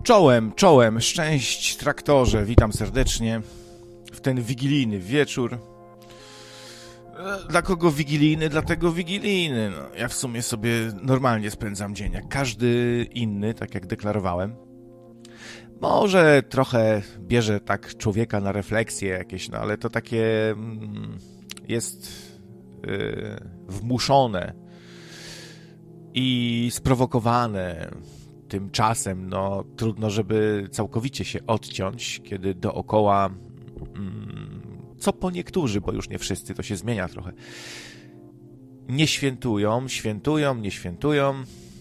Czołem, szczęść traktorze, witam serdecznie w ten wigilijny wieczór. Dla kogo wigilijny? Dlatego wigilijny. No, ja w sumie sobie normalnie spędzam dzień, jak każdy inny, tak jak deklarowałem. Może trochę bierze tak człowieka na refleksje jakieś, no ale to takie jest wmuszone i sprowokowane tymczasem. No trudno, żeby całkowicie się odciąć, kiedy dookoła, co po niektórzy, bo już nie wszyscy, to się zmienia trochę, nie świętują, nie świętują.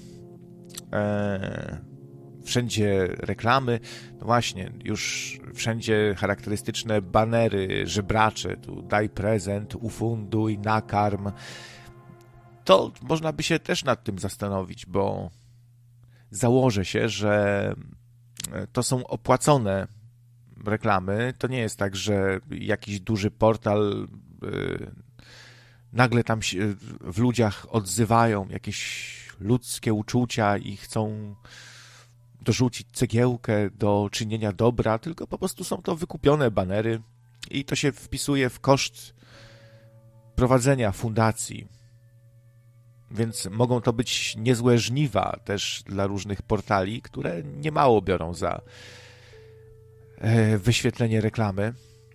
Wszędzie reklamy, no właśnie, już wszędzie charakterystyczne banery żebracze, tu daj prezent, ufunduj, nakarm. To można by się też nad tym zastanowić, bo założę się, że to są opłacone reklamy. To nie jest tak, że jakiś duży portal nagle tam się w ludziach odzywają jakieś ludzkie uczucia i chcą dorzucić cegiełkę do czynienia dobra, tylko po prostu są to wykupione banery i to się wpisuje w koszt prowadzenia fundacji. Więc mogą to być niezłe żniwa też dla różnych portali, które niemało biorą za wyświetlenie reklamy.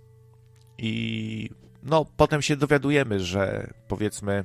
I no, potem się dowiadujemy, że powiedzmy,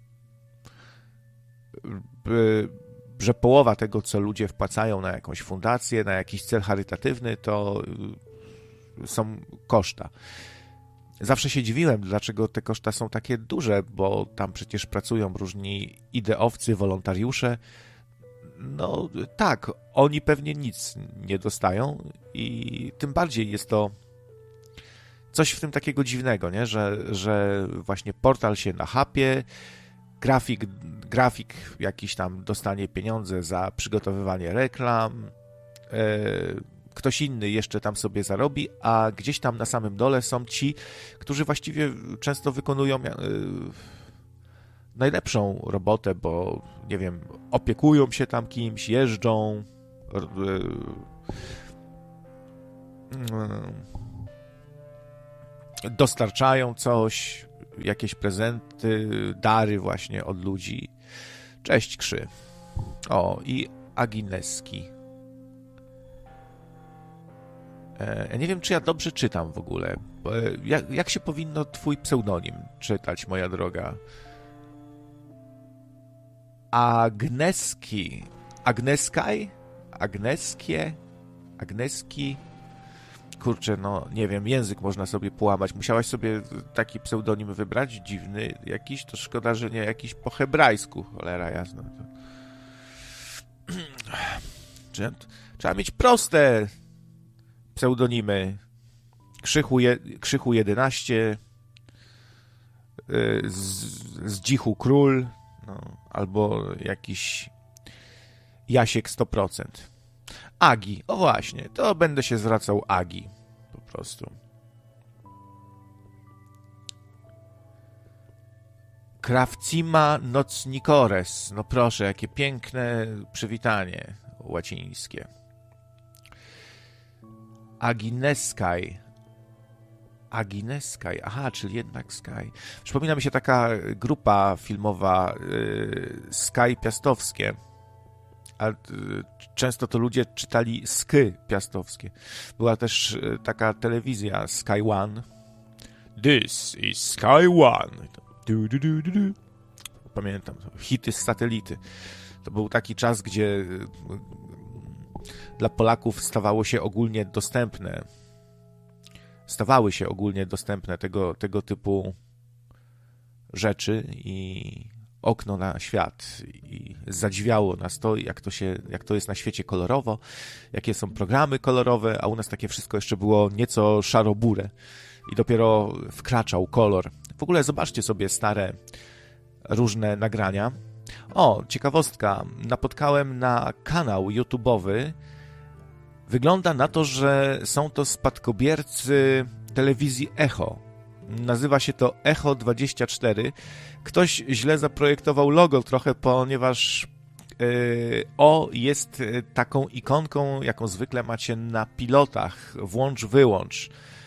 że połowa tego, co ludzie wpłacają na jakąś fundację, na jakiś cel charytatywny, to są koszta. Zawsze się dziwiłem, dlaczego te koszta są takie duże, bo tam przecież pracują różni ideowcy, wolontariusze. No tak, oni pewnie nic nie dostają i tym bardziej jest to coś w tym takiego dziwnego, nie? Że właśnie portal się nachapie, grafik jakiś tam dostanie pieniądze za przygotowywanie reklam, ktoś inny jeszcze tam sobie zarobi, a gdzieś tam na samym dole są ci, którzy właściwie często wykonują najlepszą robotę, bo nie wiem, opiekują się tam kimś, jeżdżą, dostarczają coś, jakieś prezenty, dary właśnie od ludzi. Cześć, Krzy. O, i Agineski. Ja nie wiem, czy ja dobrze czytam w ogóle. Jak się powinno twój pseudonim czytać, moja droga? Agneski. Agneskaj? Agneskie? Agneski? Kurczę, no nie wiem, język można sobie połamać. Musiałaś sobie taki pseudonim wybrać, dziwny jakiś, to szkoda, że nie jakiś po hebrajsku, cholera jasna. Trzeba mieć proste pseudonimy. Krzychu 11, Zdzichu Król, no, albo jakiś Jasiek 100%. Agi, o właśnie, to będę się zwracał Agi, po prostu. Krawcima nocnikores, no proszę, jakie piękne przywitanie łacińskie. Agineskaj, aha, czyli jednak Sky. Przypomina mi się taka grupa filmowa Sky Piastowskie, a często to ludzie czytali Sky Piastowskie. Była też taka telewizja Sky One. This is Sky One. Pamiętam, hity z satelity. To był taki czas, gdzie dla Polaków stawały się ogólnie dostępne tego typu rzeczy i okno na świat i zadziwiało nas to, jak to jest na świecie kolorowo, jakie są programy kolorowe, a u nas takie wszystko jeszcze było nieco szaro-burę i dopiero wkraczał kolor. W ogóle zobaczcie sobie stare różne nagrania. O, ciekawostka, napotkałem na kanał YouTube'owy. Wygląda na to, że są to spadkobiercy telewizji Echo. Nazywa się to Echo 24. Ktoś źle zaprojektował logo trochę, ponieważ O jest taką ikonką, jaką zwykle macie na pilotach, włącz-wyłącz.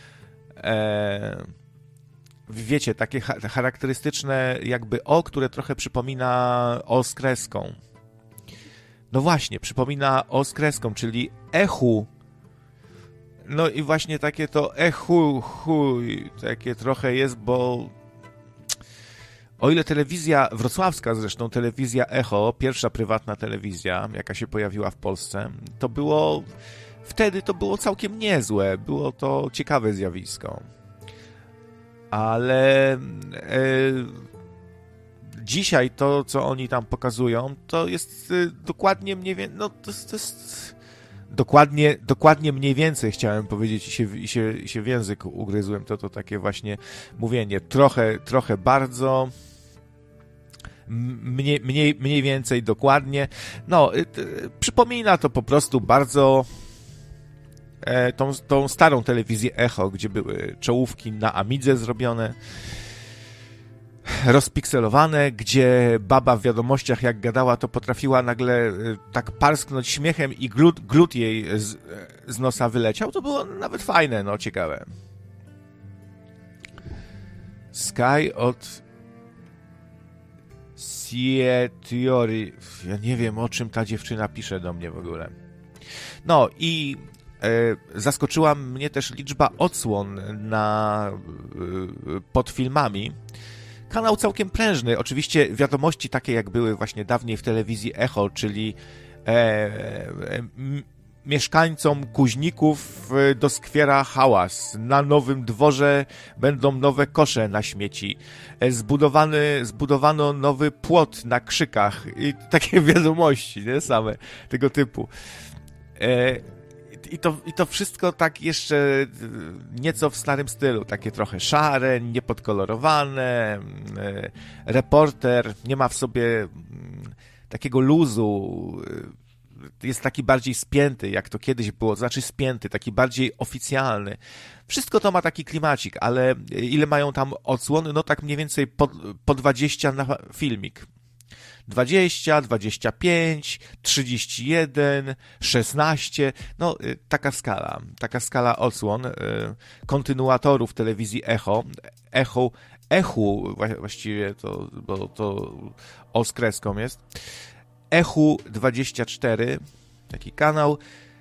Wiecie, takie charakterystyczne jakby O, które trochę przypomina O z kreską. No właśnie, przypomina O z kreską, czyli echu. No i właśnie takie to echu, takie trochę jest, bo o ile telewizja wrocławska, zresztą telewizja Echo, pierwsza prywatna telewizja, jaka się pojawiła w Polsce, to było wtedy to było całkiem niezłe, było to ciekawe zjawisko. Ale dzisiaj to, co oni tam pokazują, to jest dokładnie mniej więcej, no to jest dokładnie mniej więcej chciałem powiedzieć i się w język ugryzłem, to takie właśnie mówienie, trochę bardzo, mniej więcej dokładnie. No, przypomina to po prostu bardzo tą starą telewizję Echo, gdzie były czołówki na Amidze zrobione, rozpikselowane, gdzie baba w wiadomościach jak gadała, to potrafiła nagle tak parsknąć śmiechem i glut jej z nosa wyleciał. To było nawet fajne, no ciekawe. Sky od Theory. Ja nie wiem, o czym ta dziewczyna pisze do mnie w ogóle. No i zaskoczyła mnie też liczba odsłon pod filmami. Kanał całkiem prężny. Oczywiście wiadomości takie, jak były właśnie dawniej w telewizji Echo, czyli mieszkańcom Kuźników doskwiera hałas. Na nowym dworze będą nowe kosze na śmieci. Zbudowano nowy płot na Krzykach. I takie wiadomości, nie? Same tego typu. I to wszystko tak jeszcze nieco w starym stylu, takie trochę szare, niepodkolorowane, reporter nie ma w sobie takiego luzu, jest taki bardziej spięty, jak to kiedyś było, to znaczy spięty, taki bardziej oficjalny. Wszystko to ma taki klimacik, ale ile mają tam odsłon? No tak mniej więcej po 20 na filmik. 20, 25, 31, 16, no taka skala odsłon kontynuatorów telewizji Echu właściwie to, bo to O z kreską jest, Echu 24, taki kanał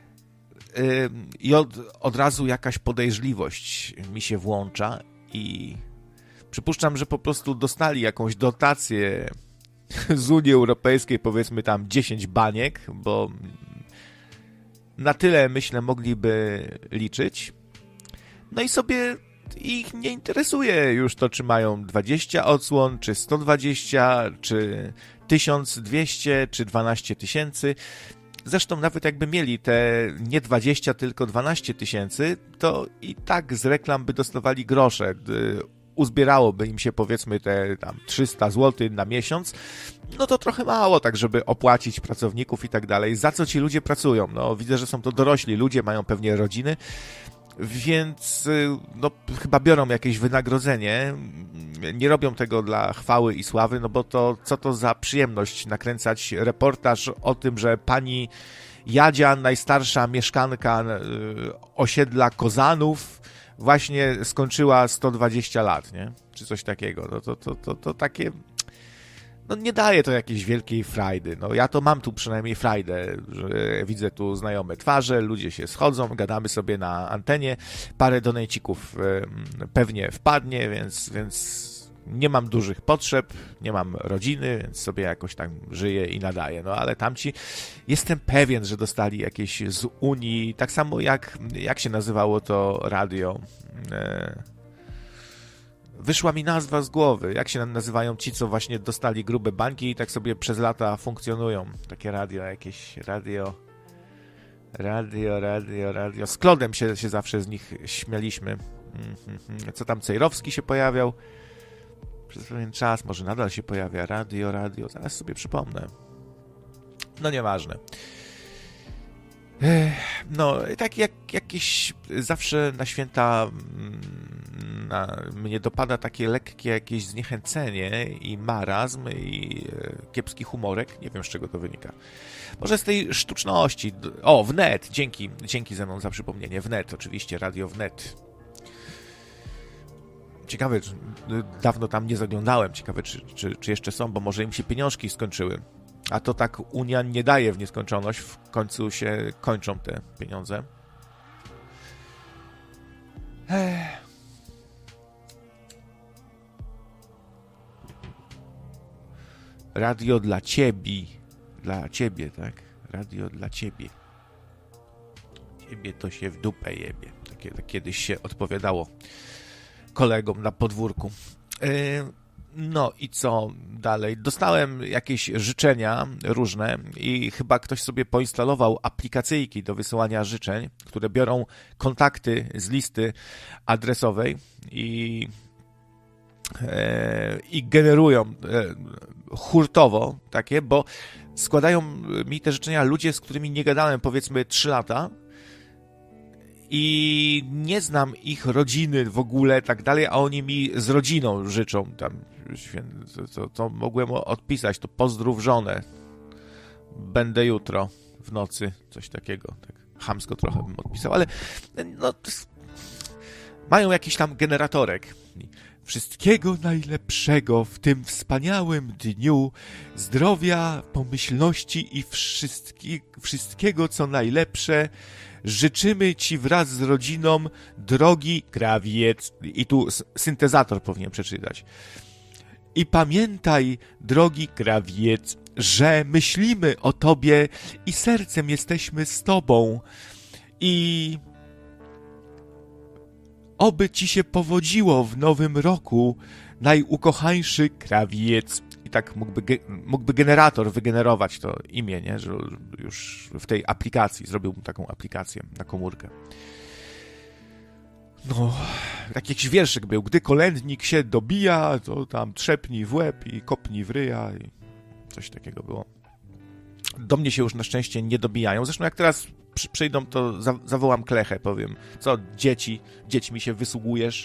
i od razu jakaś podejrzliwość mi się włącza i przypuszczam, że po prostu dostali jakąś dotację z Unii Europejskiej, powiedzmy tam 10 baniek, bo na tyle, myślę, mogliby liczyć. No i sobie ich nie interesuje już to, czy mają 20 odsłon, czy 120, czy 1200, czy 12 tysięcy. Zresztą nawet jakby mieli te nie 20, tylko 12 tysięcy, to i tak z reklam by dostawali grosze. Uzbierałoby im się, powiedzmy, te tam 300 zł na miesiąc, no to trochę mało, tak żeby opłacić pracowników i tak dalej. Za co ci ludzie pracują? No widzę, że są to dorośli ludzie, mają pewnie rodziny, więc no chyba biorą jakieś wynagrodzenie, nie robią tego dla chwały i sławy, no bo to co to za przyjemność nakręcać reportaż o tym, że pani Jadzia, najstarsza mieszkanka osiedla Kozanów, właśnie skończyła 120 lat, nie? Czy coś takiego. No to takie... No nie daje to jakiejś wielkiej frajdy. No ja to mam tu przynajmniej frajdę, że widzę tu znajome twarze, ludzie się schodzą, gadamy sobie na antenie, parę donejcików pewnie wpadnie, więc nie mam dużych potrzeb, nie mam rodziny, więc sobie jakoś tam żyję i nadaję. No ale tamci, jestem pewien, że dostali jakieś z Unii, tak samo jak się nazywało to radio. Wyszła mi nazwa z głowy. Jak się nazywają ci, co właśnie dostali grube bańki i tak sobie przez lata funkcjonują? Takie radio, jakieś radio. Z Klodem się zawsze z nich śmialiśmy. Co tam, Cejrowski się pojawiał? Przez pewien czas, może nadal się pojawia. Radio. Zaraz sobie przypomnę. No nieważne. No, tak jak jakieś zawsze na święta mnie dopada takie lekkie jakieś zniechęcenie i marazm i kiepski humorek. Nie wiem, z czego to wynika. Może z tej sztuczności. O, Wnet, dzięki Zenon za przypomnienie. Wnet, oczywiście, Radio Wnet. Ciekawe, dawno tam nie zaglądałem, ciekawe, czy jeszcze są, bo może im się pieniążki skończyły. A to tak Unia nie daje w nieskończoność, w końcu się kończą te pieniądze. Radio dla ciebie. Dla ciebie, tak? Radio dla ciebie. Ciebie to się w dupę jebie. Tak kiedyś się odpowiadało kolegom na podwórku. No i co dalej? Dostałem jakieś życzenia różne i chyba ktoś sobie poinstalował aplikacyjki do wysyłania życzeń, które biorą kontakty z listy adresowej i generują hurtowo takie, bo składają mi te życzenia ludzie, z którymi nie gadałem powiedzmy 3 lata i nie znam ich rodziny w ogóle, tak dalej, a oni mi z rodziną życzą tam, to mogłem odpisać, to pozdrów żonę, będę jutro w nocy, coś takiego, tak chamsko trochę bym odpisał, ale no, mają jakiś tam generatorek. Wszystkiego najlepszego w tym wspaniałym dniu, zdrowia, pomyślności i wszystkiego, co najlepsze. Życzymy Ci wraz z rodziną, drogi krawiec. I tu syntezator powinien przeczytać. I pamiętaj, drogi krawiec, że myślimy o Tobie i sercem jesteśmy z Tobą. I oby Ci się powodziło w nowym roku, najukochańszy krawiec. I tak mógłby generator wygenerować to imię, nie? Że już w tej aplikacji, zrobił taką aplikację na komórkę. No, tak jakiś wierszyk był. Gdy kolędnik się dobija, to tam trzepnij w łeb i kopnij w ryja i coś takiego było. Do mnie się już na szczęście nie dobijają. Zresztą jak teraz przyjdą, to zawołam klechę, powiem. Co, dziećmi się wysługujesz?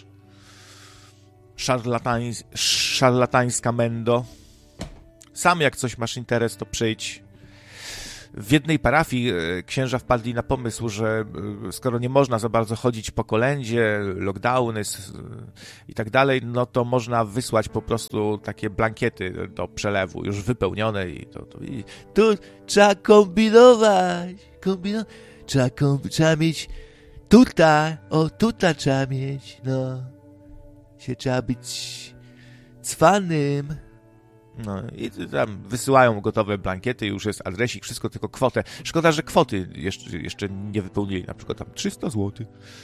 Szarlatańska mendo. Sam jak coś masz interes, to przyjdź. W jednej parafii księża wpadli na pomysł, że skoro nie można za bardzo chodzić po kolędzie, lockdowny i tak dalej, no to można wysłać po prostu takie blankiety do przelewu, już wypełnione i tu trzeba kombinować. Trzeba mieć tutaj, tutaj trzeba mieć, no. Trzeba być cwanym. No i tam wysyłają gotowe blankiety, już jest adresik, wszystko, tylko kwotę. Szkoda, że kwoty jeszcze nie wypełnili, na przykład tam 300 zł.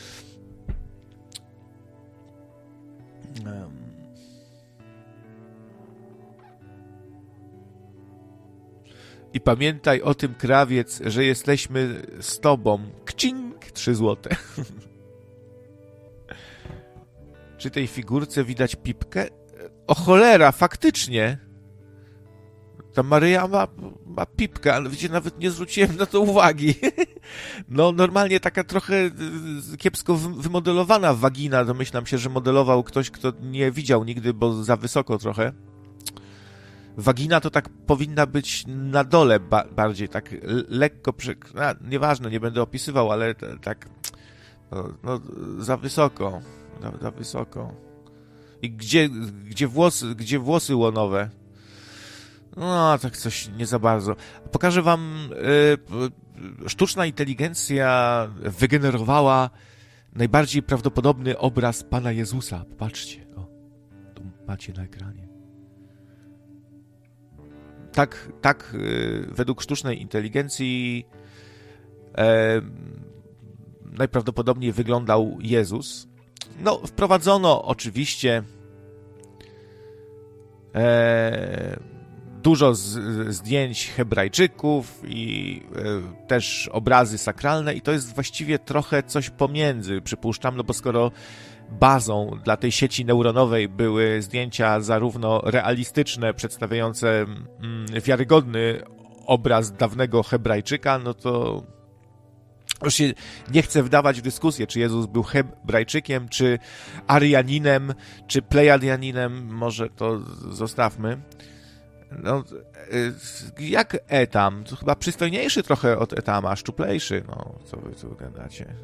I pamiętaj o tym, krawiec, że jesteśmy z tobą. Kcink, 3 zł. Czy tej figurce widać pipkę? O cholera, faktycznie. Ta Maryja ma pipkę, ale wiecie, nawet nie zwróciłem na to uwagi. No, normalnie taka trochę kiepsko wymodelowana wagina. Domyślam się, że modelował ktoś, kto nie widział nigdy, bo za wysoko trochę. Wagina to tak powinna być na dole bardziej, tak lekko, nieważne, nie będę opisywał, ale tak no, za wysoko. Za wysoko. I gdzie włosy łonowe? No, tak coś nie za bardzo. Pokażę wam, sztuczna inteligencja wygenerowała najbardziej prawdopodobny obraz Pana Jezusa. Popatrzcie, tu macie na ekranie. Tak według sztucznej inteligencji najprawdopodobniej wyglądał Jezus. No, wprowadzono oczywiście dużo zdjęć Hebrajczyków i też obrazy sakralne i to jest właściwie trochę coś pomiędzy, przypuszczam, no bo skoro bazą dla tej sieci neuronowej były zdjęcia zarówno realistyczne, przedstawiające wiarygodny obraz dawnego Hebrajczyka, no to Już się nie chcę wdawać w dyskusję, czy Jezus był Hebrajczykiem, czy Arianinem, czy Plejadianinem, może to zostawmy. No, jak Etam? To chyba przystojniejszy trochę od Etama, szczuplejszy. No, co wy tu gadacie?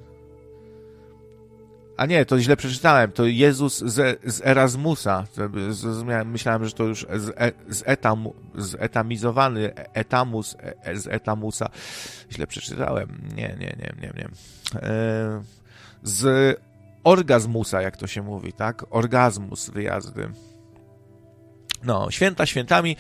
A nie, to źle przeczytałem. To Jezus z Erasmusa. Myślałem, że to już zetamizowany Etamus z Etamusa. Źle przeczytałem. Nie. Z Orgazmusa, jak to się mówi, tak? Orgazmus, wyjazdy. No, święta świętami,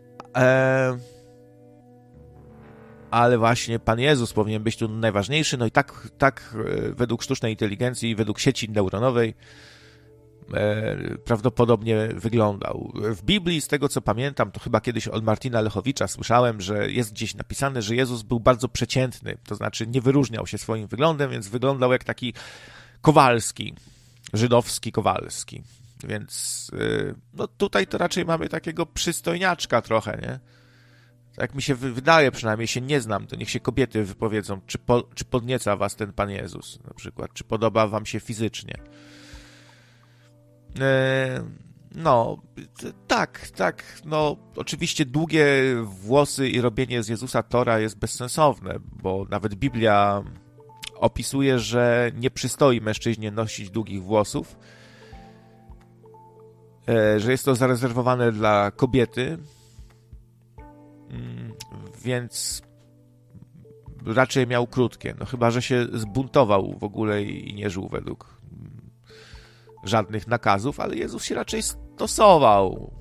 ale właśnie Pan Jezus powinien być tu najważniejszy, no i tak według sztucznej inteligencji, według sieci neuronowej prawdopodobnie wyglądał. W Biblii, z tego co pamiętam, to chyba kiedyś od Martina Lechowicza słyszałem, że jest gdzieś napisane, że Jezus był bardzo przeciętny, to znaczy nie wyróżniał się swoim wyglądem, więc wyglądał jak taki Kowalski, żydowski Kowalski. Więc no tutaj to raczej mamy takiego przystojniaczka trochę, nie? Tak mi się wydaje, przynajmniej się nie znam, to niech się kobiety wypowiedzą, czy podnieca was ten Pan Jezus na przykład, czy podoba wam się fizycznie. No, tak, no oczywiście długie włosy i robienie z Jezusa tora jest bezsensowne, bo nawet Biblia opisuje, że nie przystoi mężczyźnie nosić długich włosów, że jest to zarezerwowane dla kobiety, więc raczej miał krótkie, no chyba że się zbuntował w ogóle i nie żył według żadnych nakazów, ale Jezus się raczej stosował.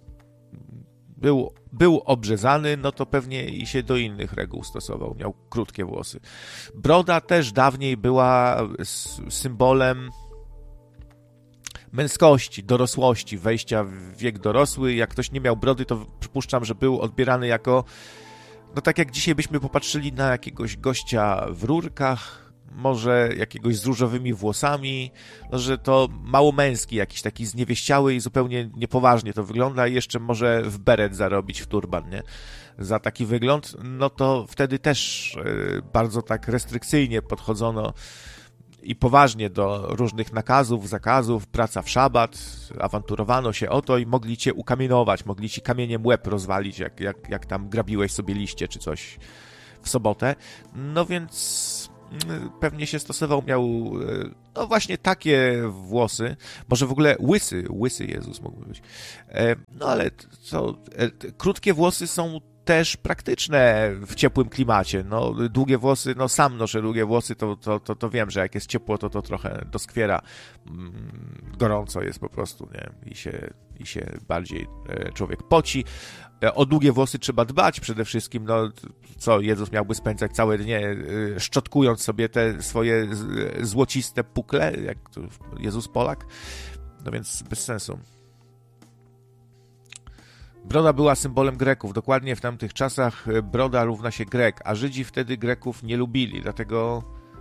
Był obrzezany, no to pewnie i się do innych reguł stosował. Miał krótkie włosy. Broda też dawniej była symbolem męskości, dorosłości, wejścia w wiek dorosły. Jak ktoś nie miał brody, to przypuszczam, że był odbierany jako, no tak jak dzisiaj byśmy popatrzyli na jakiegoś gościa w rurkach, może jakiegoś z różowymi włosami, no że to mało męski, jakiś taki zniewieściały i zupełnie niepoważnie to wygląda i jeszcze może w beret zarobić, w turban, nie? Za taki wygląd, no to wtedy też bardzo tak restrykcyjnie podchodzono i poważnie do różnych nakazów, zakazów, praca w szabat, awanturowano się o to i mogli cię ukamienować, mogli ci kamieniem łeb rozwalić, jak tam grabiłeś sobie liście czy coś w sobotę. No więc pewnie się stosował, miał no właśnie takie włosy, może w ogóle łysy Jezus mógłby być. No ale co, krótkie włosy są też praktyczne w ciepłym klimacie. No, długie włosy, no sam noszę długie włosy, to wiem, że jak jest ciepło, to trochę doskwiera. Gorąco jest po prostu, nie? I się bardziej człowiek poci. O długie włosy trzeba dbać przede wszystkim. No, co, Jezus miałby spędzać całe dnie szczotkując sobie te swoje złociste pukle, jak to Jezus Polak? No więc bez sensu. Broda była symbolem Greków. Dokładnie w tamtych czasach broda równa się Grek, a Żydzi wtedy Greków nie lubili, dlatego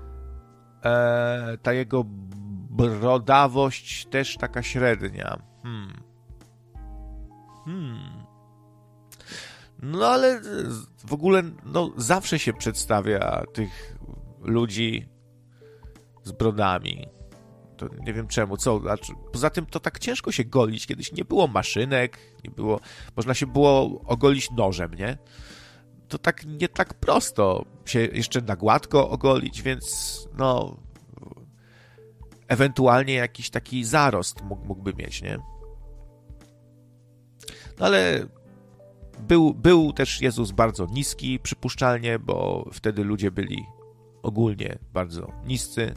ta jego brodawość też taka średnia. No ale w ogóle no, zawsze się przedstawia tych ludzi z brodami. To nie wiem czemu, co? Poza tym to tak ciężko się golić, kiedyś nie było maszynek, nie było, można się było ogolić nożem, nie? To tak nie tak prosto się jeszcze na gładko ogolić, więc no ewentualnie jakiś taki zarost mógłby mieć, nie? No ale był też Jezus bardzo niski, przypuszczalnie, bo wtedy ludzie byli ogólnie bardzo niscy.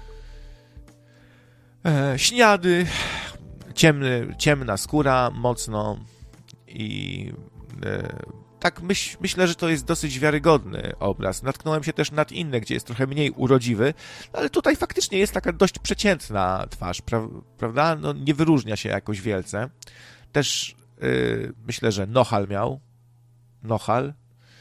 Śniady, ciemna skóra mocno i tak myślę, że to jest dosyć wiarygodny obraz. Natknąłem się też nad inne, gdzie jest trochę mniej urodziwy, ale tutaj faktycznie jest taka dość przeciętna twarz, prawda? No, nie wyróżnia się jakoś wielce. Też myślę, że Nohal miał. Nohal.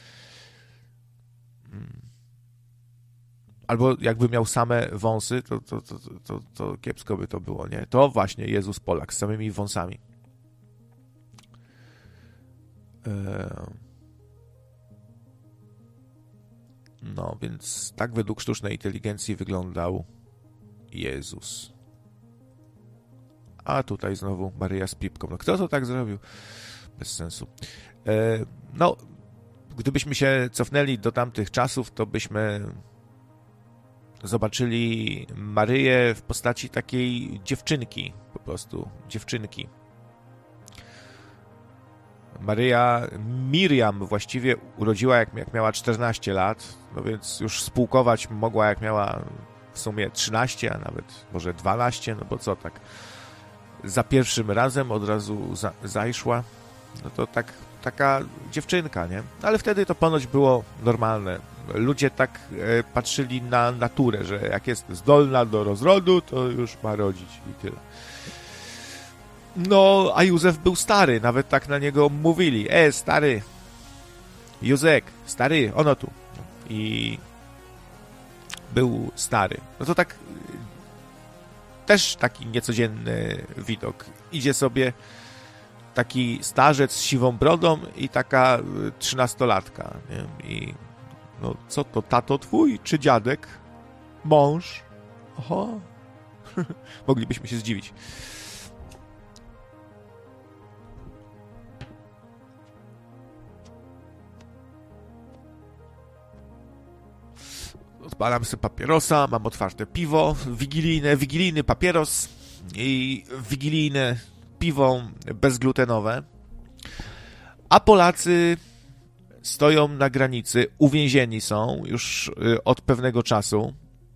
Albo jakby miał same wąsy, to kiepsko by to było, nie? To właśnie Jezus Polak z samymi wąsami. No, więc tak według sztucznej inteligencji wyglądał Jezus. A tutaj znowu Maryja z pipką. No kto to tak zrobił? Bez sensu. No, gdybyśmy się cofnęli do tamtych czasów, to byśmy zobaczyli Maryję w postaci takiej dziewczynki, po prostu dziewczynki. Miriam właściwie urodziła jak miała 14 lat, no więc już spółkować mogła jak miała w sumie 13, a nawet może 12, no bo co tak, za pierwszym razem od razu zajszła, no to taka dziewczynka, nie? Ale wtedy to ponoć było normalne. Ludzie tak patrzyli na naturę, że jak jest zdolna do rozrodu, to już ma rodzić i tyle. No, a Józef był stary, nawet tak na niego mówili. Stary, Józek, stary, ono tu. I był stary. No to tak, też taki niecodzienny widok. Idzie sobie taki starzec z siwą brodą i taka 13-latka. Nie? I no, co to, tato twój, czy dziadek? Mąż? Oho. Moglibyśmy się zdziwić. Odpalam sobie papierosa, mam otwarte piwo, wigilijny papieros i wigilijne piwo bezglutenowe, a Polacy stoją na granicy, uwięzieni są już od pewnego czasu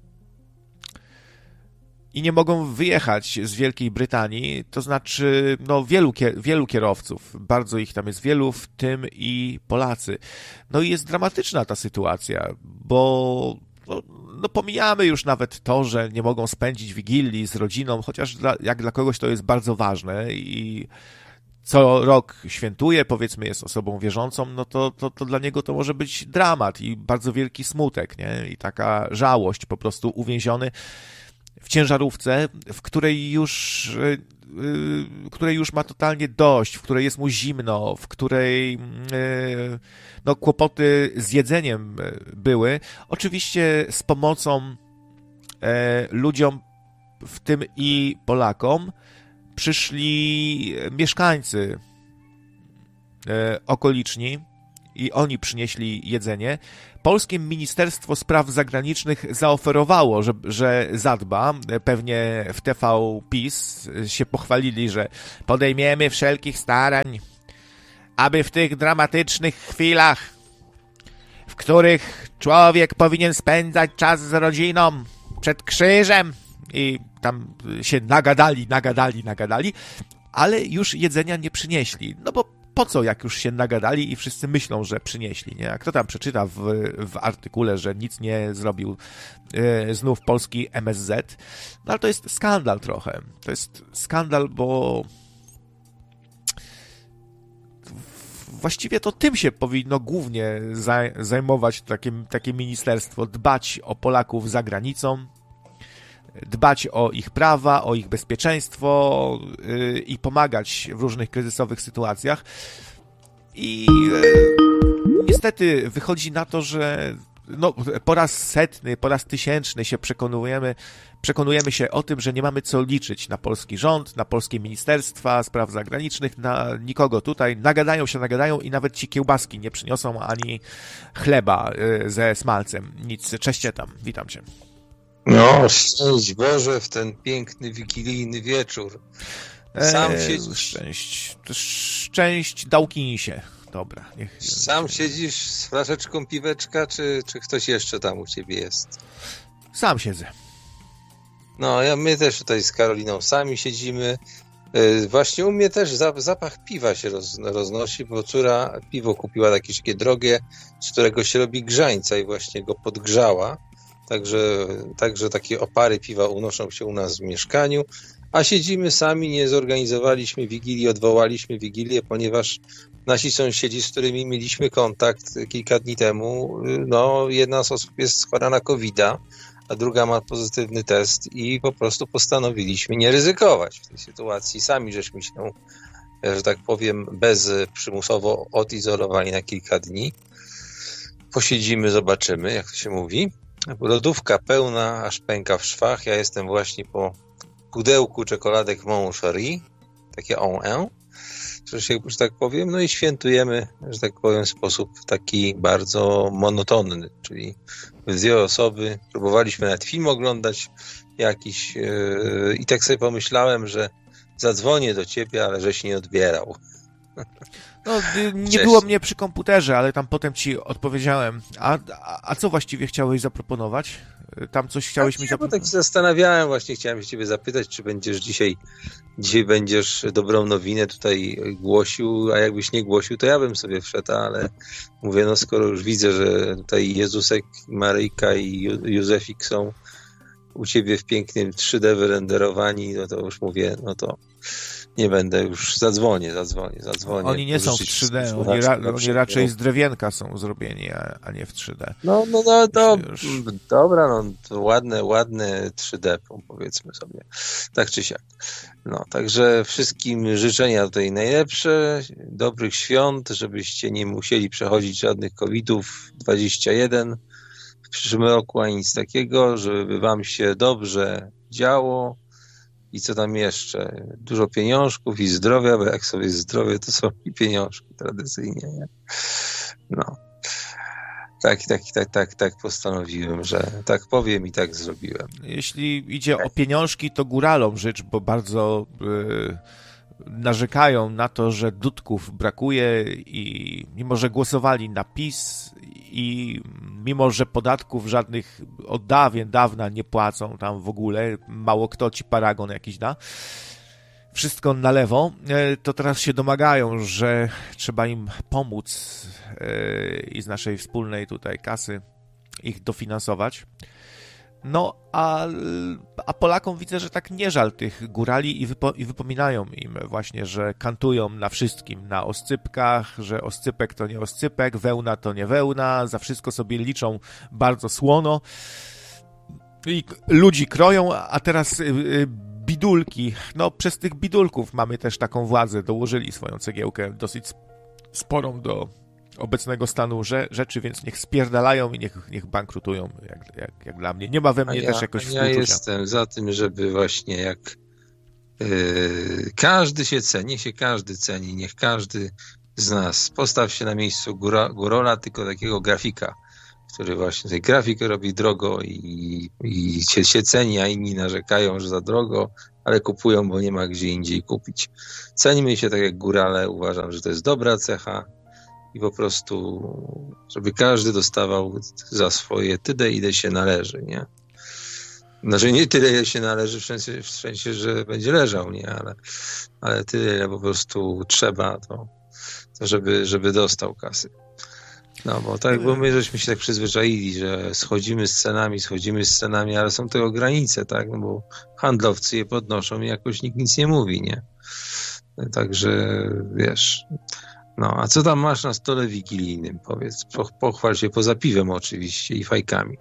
i nie mogą wyjechać z Wielkiej Brytanii, to znaczy no wielu kierowców, bardzo ich tam jest wielu, w tym i Polacy. No i jest dramatyczna ta sytuacja, bo no pomijamy już nawet to, że nie mogą spędzić Wigilii z rodziną, chociaż jak dla kogoś to jest bardzo ważne i co rok świętuje, powiedzmy jest osobą wierzącą, no to dla niego to może być dramat i bardzo wielki smutek, nie? I taka żałość, po prostu uwięziony w ciężarówce, w której już ma totalnie dość, w której jest mu zimno, w której no, kłopoty z jedzeniem były. Oczywiście z pomocą ludziom, w tym i Polakom, przyszli mieszkańcy okoliczni i oni przynieśli jedzenie. Polskie Ministerstwo Spraw Zagranicznych zaoferowało, że zadba. Pewnie w TV PiS się pochwalili, że podejmiemy wszelkich starań, aby w tych dramatycznych chwilach, w których człowiek powinien spędzać czas z rodziną przed krzyżem, i tam się nagadali, ale już jedzenia nie przynieśli. No bo po co, jak już się nagadali i wszyscy myślą, że przynieśli, nie? A kto tam przeczyta w artykule, że nic nie zrobił znów polski MSZ? No ale to jest skandal trochę. To jest skandal, bo właściwie to tym się powinno głównie zajmować takie ministerstwo, dbać o Polaków za granicą, dbać o ich prawa, o ich bezpieczeństwo i pomagać w różnych kryzysowych sytuacjach. I niestety wychodzi na to, że no, po raz setny, po raz tysięczny się przekonujemy się o tym, że nie mamy co liczyć na polski rząd, na polskie ministerstwa spraw zagranicznych, na nikogo tutaj. Nagadają i nawet ci kiełbaski nie przyniosą ani chleba ze smalcem. Nic. Cześć tam, witam cię. No, szczęść Boże w ten piękny, wigilijny wieczór. Sam siedzisz... Szczęść Dawkinsie. Dobra. Sam siedzisz z flaszeczką piweczka, czy ktoś jeszcze tam u ciebie jest? Sam siedzę. No, my też tutaj z Karoliną sami siedzimy. Właśnie u mnie też zapach piwa się roznosi, bo córa piwo kupiła takie drogie, z którego się robi grzańca i właśnie go podgrzała. Także takie opary piwa unoszą się u nas w mieszkaniu, a siedzimy sami, nie zorganizowaliśmy Wigilii, odwołaliśmy Wigilię, ponieważ nasi sąsiedzi, z którymi mieliśmy kontakt kilka dni temu, no jedna z osób jest chora na COVID-a, a druga ma pozytywny test i po prostu postanowiliśmy nie ryzykować w tej sytuacji. Sami żeśmy się, że tak powiem, przymusowo odizolowali na kilka dni. posiedzimy, zobaczymy, jak to się mówi. Lodówka pełna, aż pęka w szwach. Ja jestem właśnie po pudełku czekoladek Mon Cherie, takie że tak powiem, no i świętujemy, że tak powiem, w sposób taki bardzo monotonny, czyli w dwie osoby. Próbowaliśmy nawet film oglądać jakiś i tak sobie pomyślałem, że zadzwonię do ciebie, ale żeś nie odbierał. No, nie było mnie przy komputerze, ale tam potem ci odpowiedziałem. A co właściwie chciałeś zaproponować? Tam coś chciałeś mi zaproponować? Tak się zastanawiałem, właśnie chciałem się ciebie zapytać, czy będziesz dzisiaj będziesz dobrą nowinę tutaj głosił, a jakbyś nie głosił, to ja bym sobie wszedł, ale mówię, no skoro już widzę, że tutaj Jezusek, Maryjka i Józefik są u ciebie w pięknym 3D wyrenderowani, no to już mówię, no to nie będę już, zadzwonię. Oni nie są w 3D, oni raczej z drewienka są zrobieni, a nie w 3D. No, dobra, no to ładne 3D, powiedzmy sobie, tak czy siak. No, także wszystkim życzenia tutaj najlepsze, dobrych świąt, żebyście nie musieli przechodzić żadnych COVID-ów 21 w przyszłym roku, ani nic takiego, żeby wam się dobrze działo. I co tam jeszcze? Dużo pieniążków i zdrowia, bo jak sobie zdrowie, to są i pieniążki tradycyjnie, nie? No. Tak postanowiłem, że tak powiem i tak zrobiłem. Jeśli idzie o pieniążki, to góralom życz, bo bardzo narzekają na to, że dudków brakuje i mimo, że głosowali na PiS i mimo, że podatków żadnych od dawna nie płacą tam w ogóle, mało kto ci paragon jakiś da, wszystko na lewo, to teraz się domagają, że trzeba im pomóc i z naszej wspólnej tutaj kasy ich dofinansować. No, a Polakom widzę, że tak nie żal tych górali i wypominają im właśnie, że kantują na wszystkim, na oscypkach, że oscypek to nie oscypek, wełna to nie wełna, za wszystko sobie liczą bardzo słono i ludzi kroją, a teraz bidulki, no przez tych bidulków mamy też taką władzę, dołożyli swoją cegiełkę dosyć sporą do obecnego stanu rzeczy, więc niech spierdalają i niech bankrutują, jak dla mnie. Nie ma we mnie też jakoś współczucia. Ja jestem za tym, żeby właśnie jak każdy się ceni, niech się każdy ceni, niech każdy z nas postaw się na miejscu górola, tylko takiego grafika, który właśnie tej grafikę robi drogo i się ceni, a inni narzekają, że za drogo, ale kupują, bo nie ma gdzie indziej kupić. Cenimy się tak jak górale, uważam, że to jest dobra cecha, i po prostu, żeby każdy dostawał za swoje tyle, ile się należy, nie? Znaczy nie tyle, ile się należy, w sensie, że będzie leżał, nie? Ale tyle, ile po prostu trzeba, to żeby dostał kasy. No, bo tak, bo my żeśmy się tak przyzwyczaili, że schodzimy z cenami, ale są tego granice, tak? No bo handlowcy je podnoszą i jakoś nikt nic nie mówi, nie? Także, wiesz... No, a co tam masz na stole wigilijnym? Powiedz, pochwal się, poza piwem oczywiście i fajkami.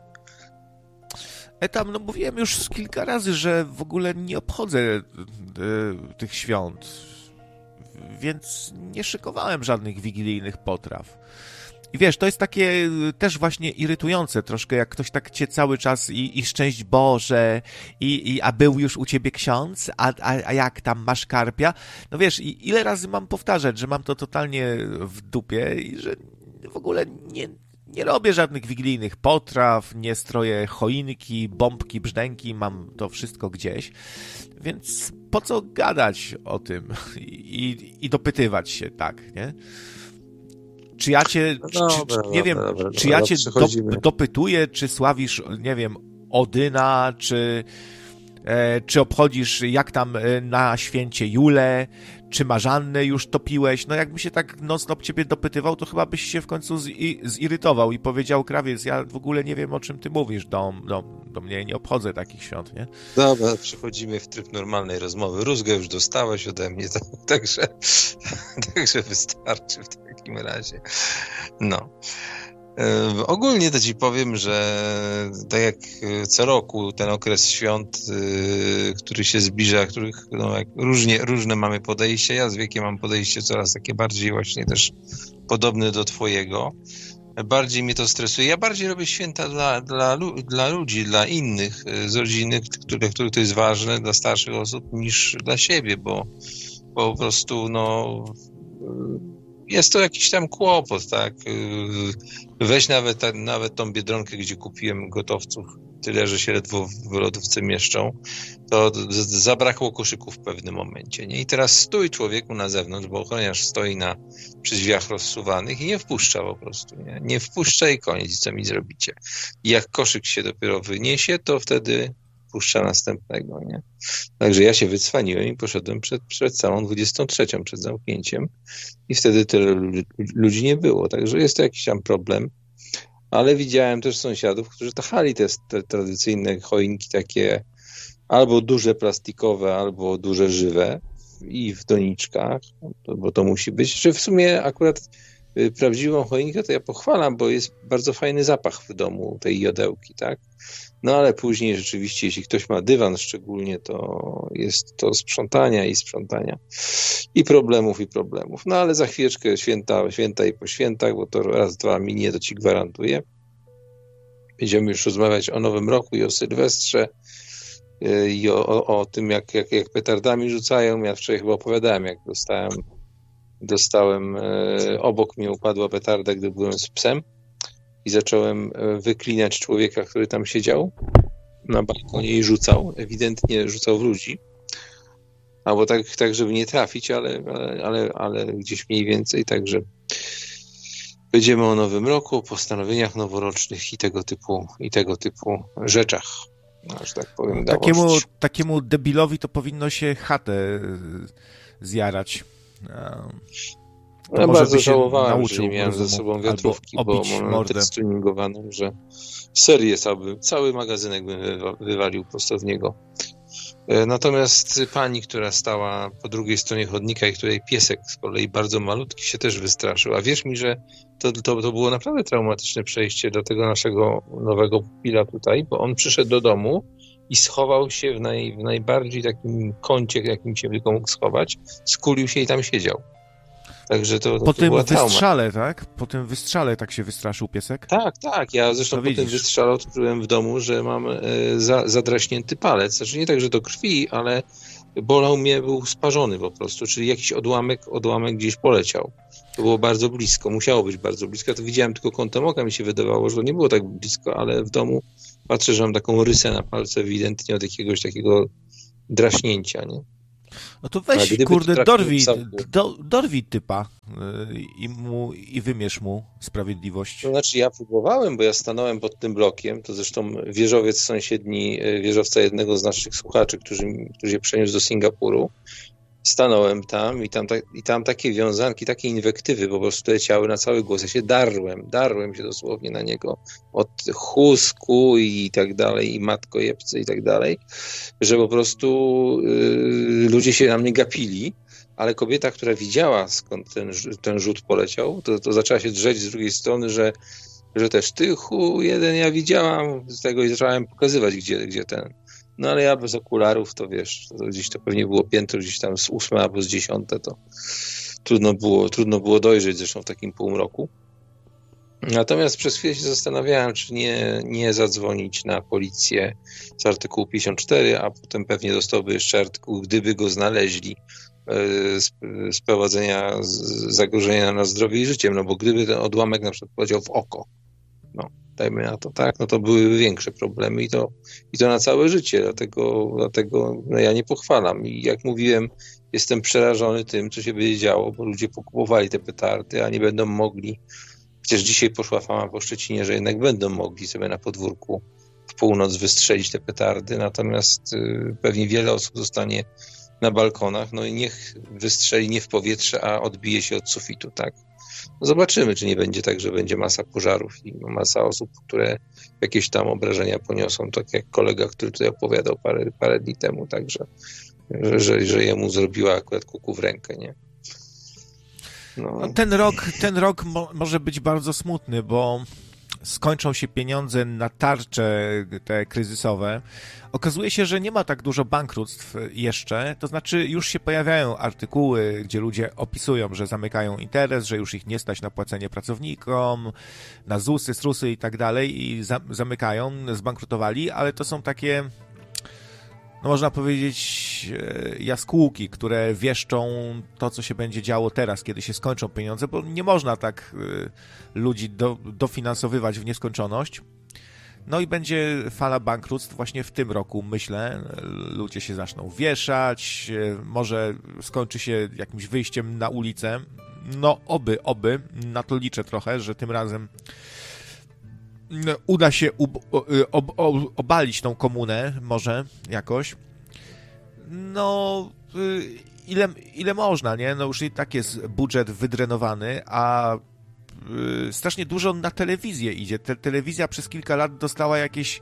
Tam, no mówiłem już kilka razy, że w ogóle nie obchodzę tych świąt, więc nie szykowałem żadnych wigilijnych potraw. I wiesz, to jest takie też właśnie irytujące troszkę, jak ktoś tak cię cały czas i szczęść Boże, a był już u ciebie ksiądz, a jak tam masz karpia? No wiesz, ile razy mam powtarzać, że mam to totalnie w dupie i że w ogóle nie robię żadnych wigilijnych potraw, nie stroję choinki, bombki, brzdęki, mam to wszystko gdzieś, więc po co gadać o tym i dopytywać się, tak, nie? Czy ja cię, nie wiem, czy ja cię dopytuję, czy sławisz, nie wiem, Odyna, czy obchodzisz jak tam na święcie Julę, czy Marzannę już topiłeś? No jakbym się tak non-stop ciebie dopytywał, to chyba byś się w końcu zirytował i powiedział: krawiec, ja w ogóle nie wiem, o czym ty mówisz, do mnie nie obchodzę takich świąt, nie? Dobra, przechodzimy w tryb normalnej rozmowy. Rózgę już dostałeś ode mnie, także wystarczy w takim razie. No. Ogólnie to ci powiem, że tak jak co roku ten okres świąt, który się zbliża, których różne mamy podejście, ja z wiekiem mam podejście coraz takie bardziej właśnie też podobne do twojego, Bardziej mnie to stresuje. Ja bardziej robię święta dla ludzi, dla innych z rodziny, których to jest ważne, dla starszych osób, niż dla siebie, bo po prostu, no, jest to jakiś tam kłopot, tak? Weź nawet tą Biedronkę, gdzie kupiłem gotowców, tyle, że się ledwo w lodówce mieszczą, to zabrakło koszyków w pewnym momencie, nie? I teraz stój człowieku na zewnątrz, bo ochroniarz stoi przy drzwiach rozsuwanych i nie wpuszcza po prostu, nie? Nie wpuszcza i koniec, co mi zrobicie? I jak koszyk się dopiero wyniesie, to wtedy puszcza następnego, nie? Także ja się wycwaniłem i poszedłem przed całą 23, przed zamknięciem i wtedy tyle ludzi nie było, także jest to jakiś tam problem. Ale widziałem też sąsiadów, którzy tachali te tradycyjne choinki takie albo duże plastikowe, albo duże żywe i w doniczkach, bo to musi być. Czy w sumie akurat prawdziwą choinkę to ja pochwalam, bo jest bardzo fajny zapach w domu tej jodełki, tak? No ale później rzeczywiście, jeśli ktoś ma dywan szczególnie, to jest to sprzątania i problemów. No ale za chwileczkę święta i po świętach, bo to raz, dwa minie, to ci gwarantuję. Będziemy już rozmawiać o Nowym Roku i o Sylwestrze i o tym, jak petardami rzucają. Ja wczoraj chyba opowiadałem, jak dostałem obok mnie upadła petarda, gdy byłem z psem i zacząłem wyklinać człowieka, który tam siedział na balkonie i ewidentnie rzucał w ludzi. Albo tak, żeby nie trafić, ale gdzieś mniej więcej, także będziemy o Nowym Roku, o postanowieniach noworocznych i tego typu rzeczach. No, że tak powiem, takiemu debilowi to powinno się chatę zjarać. Ja bardzo żałowałem, że nie miałem ze sobą wiatrówki, bo mam tak stuningowaną, że serię cały magazynek bym wywalił prosto w niego. Natomiast pani, która stała po drugiej stronie chodnika i której piesek z kolei bardzo malutki się też wystraszył. A wierz mi, że to było naprawdę traumatyczne przejście do tego naszego nowego pupila tutaj, bo on przyszedł do domu i schował się w najbardziej takim kącie, jakim się tylko mógł schować, skulił się i tam siedział. Także to po tym była trauma. wystrzale, tak? Po tym wystrzale tak się wystraszył piesek? Tak. Ja zresztą po tym wystrzale odkryłem w domu, że mam zadraśnięty palec. Znaczy nie tak, że do krwi, ale bolał mnie, był sparzony po prostu, czyli jakiś odłamek gdzieś poleciał. To było bardzo blisko, musiało być bardzo blisko. Ja to widziałem tylko kątem oka, mi się wydawało, że to nie było tak blisko, ale w domu patrzę, że mam taką rysę na palcu ewidentnie od jakiegoś takiego draśnięcia, nie? No to weź, kurde, dorwij typa i wymierz mu sprawiedliwość. To znaczy ja próbowałem, bo ja stanąłem pod tym blokiem, to zresztą wieżowiec sąsiedni, wieżowca jednego z naszych słuchaczy, który się przeniósł do Singapuru. Stanąłem tam i tam takie wiązanki, takie inwektywy po prostu leciały na cały głos. Ja się darłem się dosłownie na niego od chusku i tak dalej, i matko jebce i tak dalej, że po prostu ludzie się na mnie gapili, ale kobieta, która widziała, skąd ten rzut poleciał, to zaczęła się drzeć z drugiej strony, że też ty jeden ja widziałam z tego i zacząłem pokazywać, gdzie ten. No ale ja bez okularów, to wiesz, to gdzieś to pewnie było piętro, gdzieś tam z 8 albo z 10, to trudno było dojrzeć zresztą w takim półmroku. Natomiast przez chwilę się zastanawiałem, czy nie zadzwonić na policję z artykułu 54, a potem pewnie dostałby jeszcze artykuł, gdyby go znaleźli, z prowadzenia zagrożenia na zdrowie i życiem, no bo gdyby ten odłamek na przykład poleciał w oko, no dajmy na to, tak, no to byłyby większe problemy i to na całe życie, dlatego no ja nie pochwalam i jak mówiłem, jestem przerażony tym, co się będzie działo, bo ludzie pokupowali te petardy, a nie będą mogli, chociaż dzisiaj poszła fama po Szczecinie, że jednak będą mogli sobie na podwórku w północ wystrzelić te petardy, natomiast pewnie wiele osób zostanie na balkonach, no i niech wystrzeli nie w powietrze, a odbije się od sufitu, tak. No zobaczymy, czy nie będzie tak, że będzie masa pożarów i masa osób, które jakieś tam obrażenia poniosą, tak jak kolega, który tutaj opowiadał parę dni temu, także, że jemu zrobiła akurat kuku w rękę, nie? No, ten rok może być bardzo smutny, bo skończą się pieniądze na tarcze te kryzysowe, okazuje się, że nie ma tak dużo bankructw jeszcze, to znaczy już się pojawiają artykuły, gdzie ludzie opisują, że zamykają interes, że już ich nie stać na płacenie pracownikom, na ZUS-y, SRUS-y i tak dalej i zamykają, zbankrutowali, ale to są takie, no można powiedzieć, jaskółki, które wieszczą to, co się będzie działo teraz, kiedy się skończą pieniądze, bo nie można tak ludzi dofinansowywać w nieskończoność. No i będzie fala bankructw właśnie w tym roku, myślę. Ludzie się zaczną wieszać, może skończy się jakimś wyjściem na ulicę. No oby, na to liczę trochę, że tym razem uda się obalić tą komunę, może jakoś. No, ile można, nie? No już i tak jest budżet wydrenowany, a strasznie dużo na telewizję idzie. Telewizja przez kilka lat dostała jakieś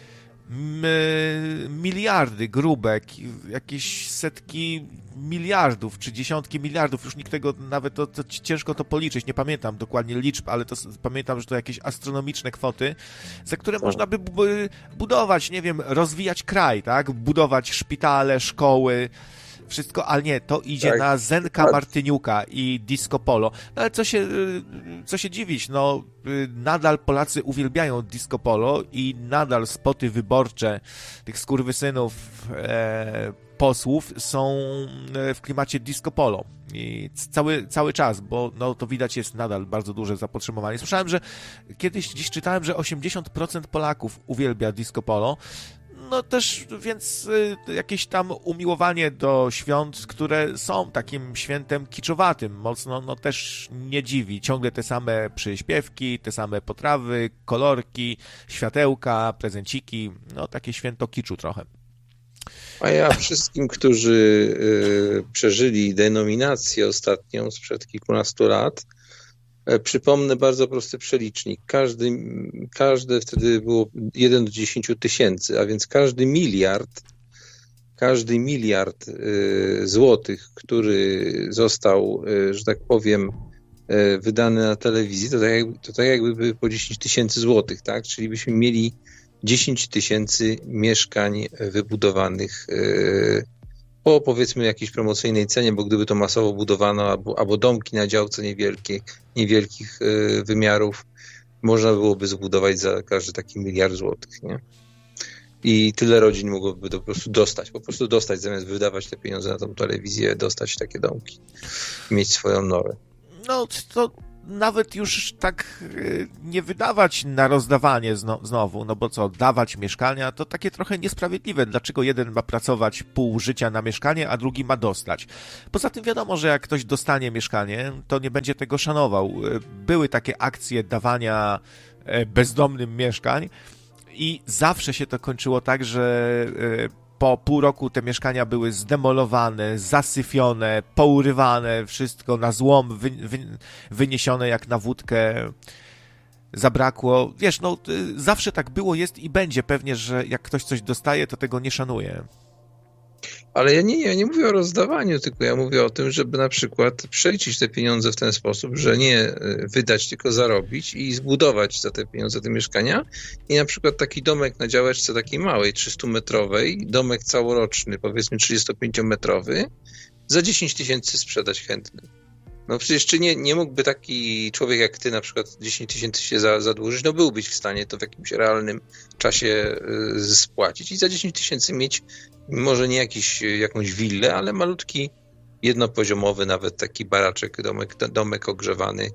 miliardy grubek, jakieś setki miliardów, czy dziesiątki miliardów, już nikt tego nawet, to ciężko to policzyć, nie pamiętam dokładnie liczb, ale to pamiętam, że to jakieś astronomiczne kwoty, za które można by budować, nie wiem, rozwijać kraj, tak, budować szpitale, szkoły, wszystko, ale nie, to idzie tak na Zenka Martyniuka i Disco Polo. No ale co się dziwić, no nadal Polacy uwielbiają Disco Polo i nadal spoty wyborcze tych skurwysynów posłów są w klimacie Disco Polo. I cały czas, bo no, to widać jest nadal bardzo duże zapotrzebowanie. Słyszałem, że kiedyś gdzieś czytałem, że 80% Polaków uwielbia Disco Polo. No też, więc jakieś tam umiłowanie do świąt, które są takim świętem kiczowatym, mocno, no też nie dziwi. Ciągle te same przyśpiewki, te same potrawy, kolorki, światełka, prezenciki, no takie święto kiczu trochę. A ja wszystkim, którzy przeżyli denominację ostatnią sprzed kilkunastu lat, przypomnę bardzo prosty przelicznik. Każde wtedy było 1 do 10 tysięcy, a więc każdy miliard złotych, który został, że tak powiem, wydany na telewizji, to tak jakby były po 10 tysięcy złotych, tak? Czyli byśmy mieli 10 tysięcy mieszkań wybudowanych po powiedzmy jakiejś promocyjnej cenie, bo gdyby to masowo budowano, albo domki na działce niewielkich wymiarów, można byłoby zbudować za każdy taki miliard złotych, nie? I tyle rodzin mogłoby to po prostu dostać, zamiast wydawać te pieniądze na tą telewizję, dostać takie domki, mieć swoją norę. No to nawet już tak nie wydawać na rozdawanie znowu, no bo co, dawać mieszkania, to takie trochę niesprawiedliwe. Dlaczego jeden ma pracować pół życia na mieszkanie, a drugi ma dostać? Poza tym wiadomo, że jak ktoś dostanie mieszkanie, to nie będzie tego szanował. Były takie akcje dawania bezdomnym mieszkań i zawsze się to kończyło tak, że po pół roku te mieszkania były zdemolowane, zasyfione, pourywane, wszystko na złom, wyniesione jak na wódkę. Zabrakło. Wiesz, no zawsze tak było, jest i będzie pewnie, że jak ktoś coś dostaje, to tego nie szanuje. Ale ja nie mówię o rozdawaniu, tylko ja mówię o tym, żeby na przykład przeliczyć te pieniądze w ten sposób, że nie wydać, tylko zarobić i zbudować za te pieniądze te mieszkania i na przykład taki domek na działeczce takiej małej, 300-metrowej, domek całoroczny, powiedzmy 35-metrowy, za 10 tysięcy sprzedać chętny. No przecież czy nie mógłby taki człowiek jak ty na przykład 10 tysięcy się zadłużyć, no byłbyś w stanie to w jakimś realnym czasie spłacić i za 10 tysięcy mieć może nie jakąś willę, ale malutki, jednopoziomowy nawet taki baraczek, domek ogrzewany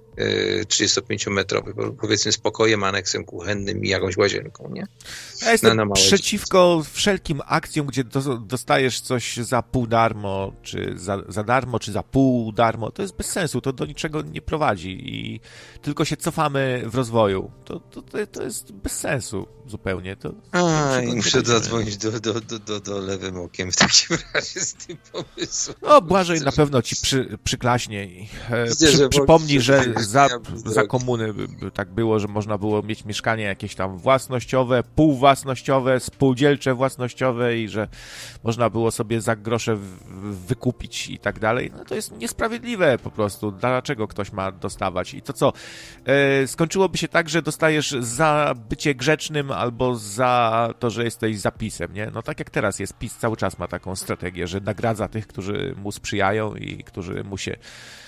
35-metrowy, powiedzmy z pokojem, aneksem kuchennym i jakąś łazienką, nie? Ja jestem przeciwko wszelkim akcjom, gdzie dostajesz coś za pół darmo, czy za darmo, czy za pół darmo. To jest bez sensu, to do niczego nie prowadzi i tylko się cofamy w rozwoju. To jest bez sensu zupełnie. Muszę zadzwonić do lewym okiem w takim razie z tym pomysłem. No, Błażej na pewno ci przyklaśnie i przypomni, że za komuny tak było, że można było mieć mieszkanie jakieś tam własnościowe, półwłasnościowe, spółdzielcze własnościowe i że można było sobie za grosze wykupić i tak dalej. No to jest niesprawiedliwe po prostu. Dlaczego ktoś ma dostawać? I to co? Skończyłoby się tak, że dostajesz za bycie grzecznym albo za to, że jesteś za PiS-em, nie? No tak jak teraz jest. PiS cały czas ma taką strategię, że nagradza tych, którzy mu sprzyjają i którzy mu się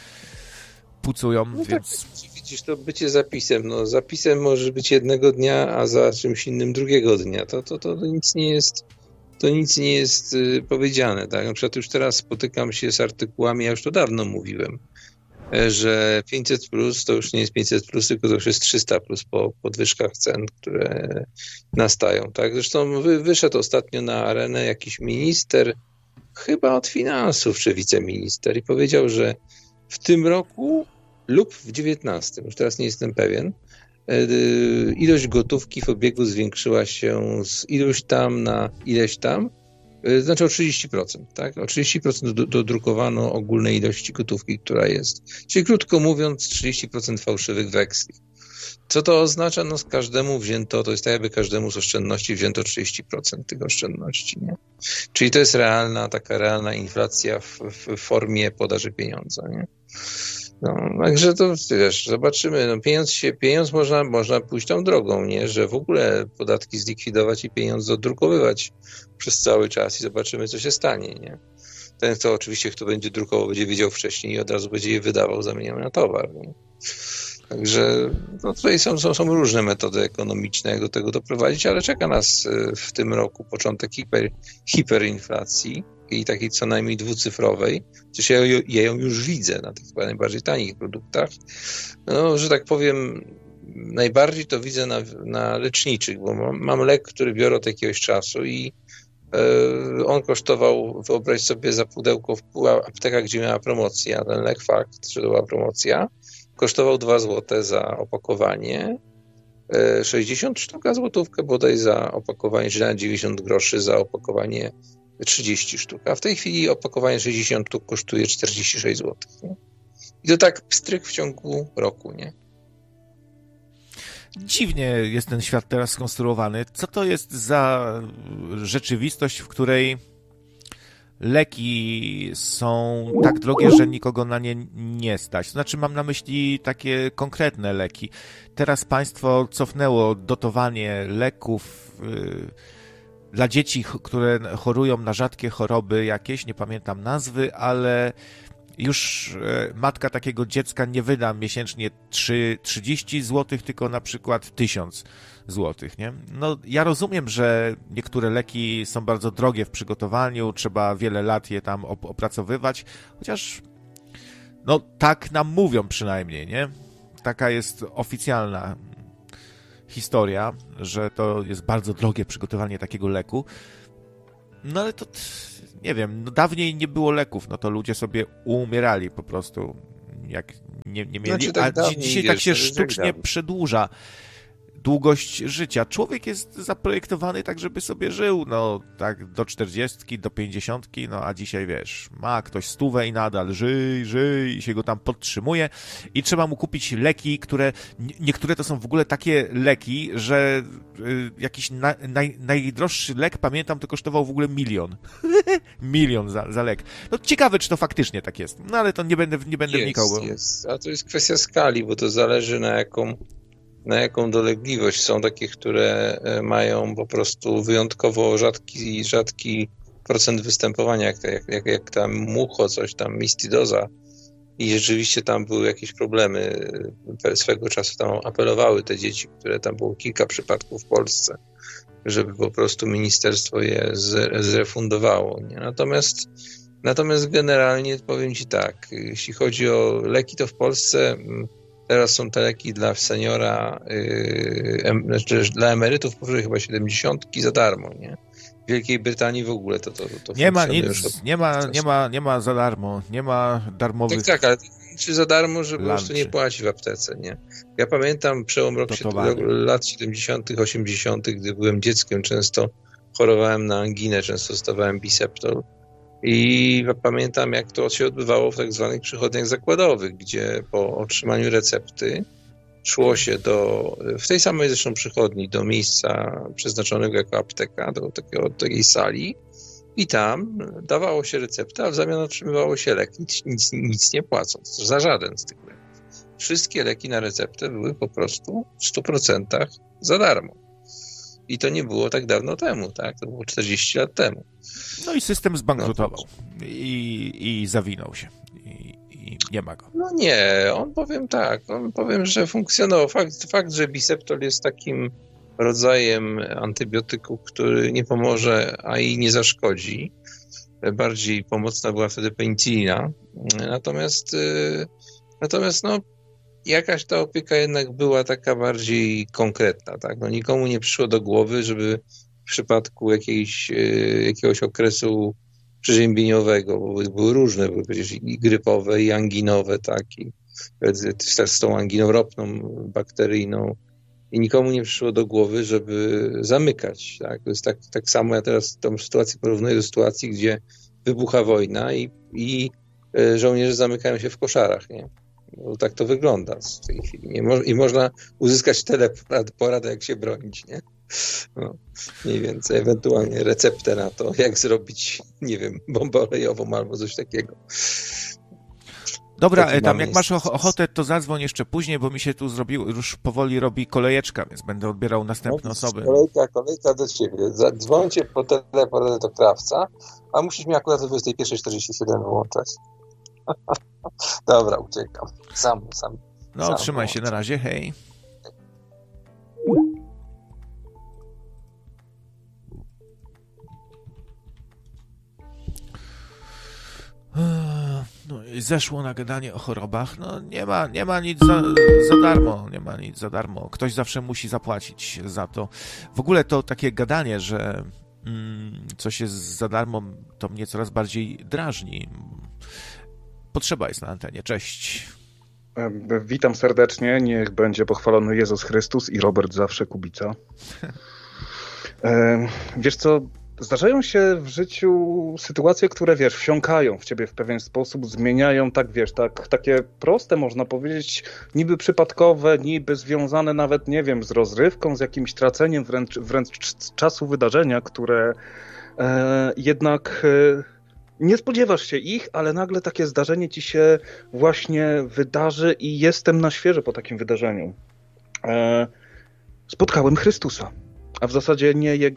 pucują, no więc... Tak, widzisz, to bycie zapisem. No, zapisem może być jednego dnia, a za czymś innym drugiego dnia. To nic nie jest... To nic nie jest powiedziane, tak? Na przykład już teraz spotykam się z artykułami, ja już to dawno mówiłem, że 500 plus to już nie jest 500 plus, tylko to już jest 300 plus po podwyżkach cen, które nastają, tak? Zresztą wyszedł ostatnio na arenę jakiś minister, chyba od finansów, czy wiceminister i powiedział, że w tym roku lub w 19, już teraz nie jestem pewien, ilość gotówki w obiegu zwiększyła się z iluś tam na ileś tam, znaczy o 30%, tak? O 30% dodrukowano ogólnej ilości gotówki, która jest. Czyli krótko mówiąc, 30% fałszywych weksli. Co to oznacza? No z każdemu wzięto, to jest tak jakby każdemu z oszczędności wzięto 30% tych oszczędności, nie? Czyli to jest taka realna inflacja w formie podaży pieniądza, nie? No, także to wiesz, zobaczymy. No, pieniądz można pójść tą drogą, nie? Że w ogóle podatki zlikwidować i pieniądz dodrukowywać przez cały czas i zobaczymy, co się stanie, nie? Ten, kto oczywiście, kto będzie drukował, będzie wiedział wcześniej i od razu będzie je wydawał, zamieniał na towar. Nie? Także no, tutaj są różne metody ekonomiczne, jak do tego doprowadzić, ale czeka nas w tym roku początek hiperinflacji i takiej co najmniej dwucyfrowej, chociaż ja ją już widzę na tych chyba najbardziej tanich produktach. No, że tak powiem, najbardziej to widzę na leczniczych, bo mam lek, który biorę od jakiegoś czasu i on kosztował, wyobraź sobie, za pudełko w aptekach, gdzie miała promocję, a ten lek, fakt, że to była promocja, kosztował 2 zł za opakowanie, 60 sztuk, a złotówkę bodaj za opakowanie, czy nawet 90 groszy za opakowanie 30 sztuk, a w tej chwili opakowanie 60 sztuk kosztuje 46 zł. Nie? I to tak pstryk w ciągu roku, nie? Dziwnie jest ten świat teraz skonstruowany. Co to jest za rzeczywistość, w której leki są tak drogie, że nikogo na nie nie stać? Znaczy mam na myśli takie konkretne leki. Teraz państwo cofnęło dotowanie leków dla dzieci, które chorują na rzadkie choroby jakieś, nie pamiętam nazwy, ale już matka takiego dziecka nie wyda miesięcznie 30 zł, tylko na przykład 1000 zł, nie? No, ja rozumiem, że niektóre leki są bardzo drogie w przygotowaniu, trzeba wiele lat je tam opracowywać, chociaż no tak nam mówią przynajmniej, nie? Taka jest oficjalna historia, że to jest bardzo drogie przygotowanie takiego leku. No ale to nie wiem, no dawniej nie było leków, no to ludzie sobie umierali po prostu, jak nie mieli, znaczy, tak dzisiaj tak się sztucznie przedłuża długość życia. Człowiek jest zaprojektowany tak, żeby sobie żył, no tak do 40, do 50, no a dzisiaj wiesz, ma ktoś 100 i nadal żyj i się go tam podtrzymuje i trzeba mu kupić leki, które, niektóre to są w ogóle takie leki, że jakiś najdroższy lek, pamiętam, to kosztował w ogóle 1 milion. 1 milion za lek. No ciekawe, czy to faktycznie tak jest, no ale to nie będę wnikał. Bo... Jest, a to jest kwestia skali, bo to zależy na jaką dolegliwość. Są takie, które mają po prostu wyjątkowo rzadki procent występowania, jak tam mucho, coś tam, mistidoza. I rzeczywiście tam były jakieś problemy. Swego czasu tam apelowały te dzieci, które tam było kilka przypadków w Polsce, żeby po prostu ministerstwo je zrefundowało. Nie? Natomiast generalnie powiem Ci tak, jeśli chodzi o leki, to w Polsce teraz są te leki dla seniora, dla emerytów powyżej chyba 70 za darmo, nie? W Wielkiej Brytanii w ogóle to nie ma nic, nie ma za darmo, nie ma darmowych. Tak, ale czy za darmo, że po prostu nie płaci w aptece, nie? Ja pamiętam przełom lat 70., 80., gdy byłem dzieckiem, często chorowałem na anginę, często dostawałem Biseptol I pamiętam, jak to się odbywało w tak zwanych przychodniach zakładowych, gdzie po otrzymaniu recepty szło się w tej samej zresztą przychodni, do miejsca przeznaczonego jako apteka, do takiej sali i tam dawało się receptę, a w zamian otrzymywało się lek, nic nie płacąc, za żaden z tych leków. Wszystkie leki na receptę były po prostu w 100% za darmo. I to nie było tak dawno temu, tak? To było 40 lat temu. No i system zbankrutował i zawinął się. I nie ma go. No nie, powiem, że funkcjonował. Fakt, że Biseptol jest takim rodzajem antybiotyku, który nie pomoże, a i nie zaszkodzi. Bardziej pomocna była wtedy penicylina. Natomiast no, jakaś ta opieka jednak była taka bardziej konkretna, tak? No, nikomu nie przyszło do głowy, żeby w przypadku jakiegoś okresu przeziębieniowego, bo były różne, były przecież i grypowe, i anginowe, tak? I z tą anginą ropną, bakteryjną. I nikomu nie przyszło do głowy, żeby zamykać, tak? To jest tak samo, ja teraz tą sytuację porównuję do sytuacji, gdzie wybucha wojna i żołnierze zamykają się w koszarach, nie? Bo tak to wygląda w tej chwili. I można uzyskać teleporadę, jak się bronić, nie? No, mniej więcej, ewentualnie receptę na to, jak zrobić, nie wiem, bombę olejową albo coś takiego. Dobra, tam jak masz ochotę, to zadzwoń jeszcze później, bo mi się tu już powoli robi kolejeczka, więc będę odbierał następne osoby. Kolejka do ciebie. Dzwońcie po telefonie do krawca, a musisz mnie akurat o 21:47 wyłączać. Dobra, uciekam. Sam. No, trzymaj się, na razie, hej. No i zeszło na gadanie o chorobach. No nie ma nic za darmo. Nie ma nic za darmo. Ktoś zawsze musi zapłacić za to. W ogóle to takie gadanie, że coś jest za darmo, to mnie coraz bardziej drażni. Potrzeba jest na antenie. Cześć. Witam serdecznie. Niech będzie pochwalony Jezus Chrystus i Robert zawsze Kubica. Wiesz co, zdarzają się w życiu sytuacje, które, wsiąkają w ciebie w pewien sposób, zmieniają, takie proste, można powiedzieć, niby przypadkowe, niby związane nawet, nie wiem, z rozrywką, z jakimś traceniem wręcz czasu wydarzenia, które jednak nie spodziewasz się ich, ale nagle takie zdarzenie ci się właśnie wydarzy i jestem na świeżo po takim wydarzeniu. Spotkałem Chrystusa. A w zasadzie nie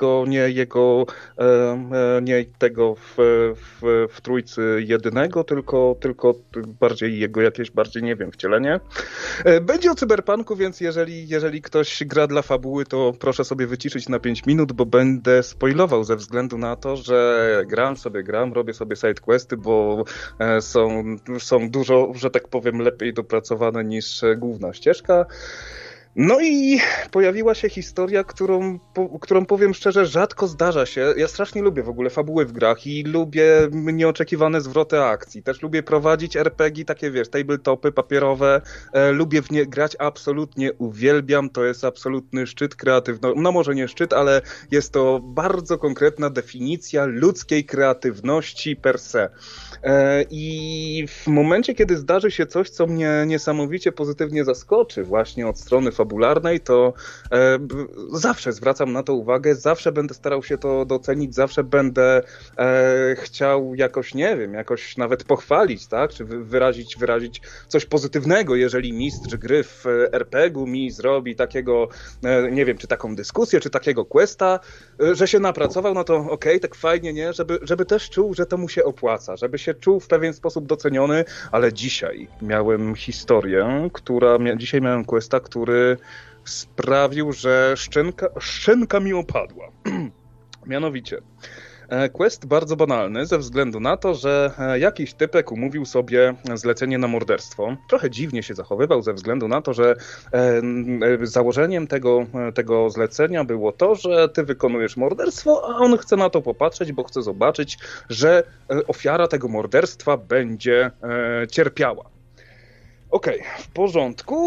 tego w Trójcy jedynego, tylko bardziej jego jakieś, nie wiem, wcielenie. Będzie o cyberpunku, więc jeżeli ktoś gra dla fabuły, to proszę sobie wyciszyć na 5 minut, bo będę spoilował ze względu na to, że gram, robię sobie sidequesty, bo są dużo, że tak powiem, lepiej dopracowane niż główna ścieżka. No i pojawiła się historia, którą powiem szczerze, rzadko zdarza się. Ja strasznie lubię w ogóle fabuły w grach i lubię nieoczekiwane zwroty akcji. Też lubię prowadzić RPG, takie tabletopy papierowe. Lubię w nie grać, absolutnie uwielbiam. To jest absolutny szczyt kreatywności. No może nie szczyt, ale jest to bardzo konkretna definicja ludzkiej kreatywności per se. I w momencie, kiedy zdarzy się coś, co mnie niesamowicie pozytywnie zaskoczy właśnie od strony fabularnej, to zawsze zwracam na to uwagę, zawsze będę starał się to docenić, zawsze będę chciał jakoś, nie wiem, jakoś nawet pochwalić, tak, czy wyrazić coś pozytywnego, jeżeli mistrz gry w RPG-u mi zrobi takiego, nie wiem, czy taką dyskusję, czy takiego questa, że się napracował, no to okej, tak fajnie, nie, żeby też czuł, że to mu się opłaca, żeby się czuł w pewien sposób doceniony, ale dzisiaj miałem historię, dzisiaj miałem questa, który sprawił, że szczęka mi opadła. Mianowicie, quest bardzo banalny ze względu na to, że jakiś typek umówił sobie zlecenie na morderstwo. Trochę dziwnie się zachowywał ze względu na to, że założeniem tego zlecenia było to, że ty wykonujesz morderstwo, a on chce na to popatrzeć, bo chce zobaczyć, że ofiara tego morderstwa będzie cierpiała. Okej, w porządku.